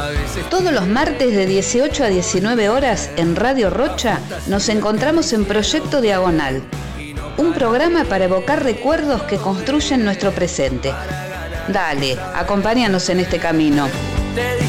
Todos los martes de 18 a 19 horas en Radio Rocha nos encontramos en Proyecto Diagonal, un programa para evocar recuerdos que construyen nuestro presente. Dale, acompáñanos en este camino.